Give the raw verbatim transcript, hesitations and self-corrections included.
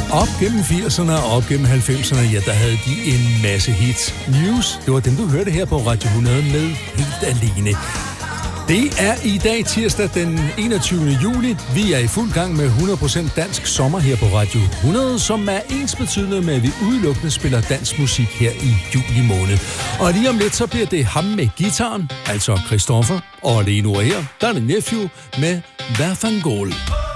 Op gennem firserne og op gennem halvfemserne, ja, der havde de en masse hits. News, det var dem, du hørte her på Radio hundrede med Helt Alene. Det er i dag tirsdag den enogtyvende juli. Vi er i fuld gang med hundrede procent dansk sommer her på Radio hundrede, som er ensbetydende med, at vi udelukkende spiller dansk musik her i juli måned. Og lige om lidt, så bliver det ham med gitaren, altså Christoffer, og lige nu her, der er det Nephew med Hvad van Gogh.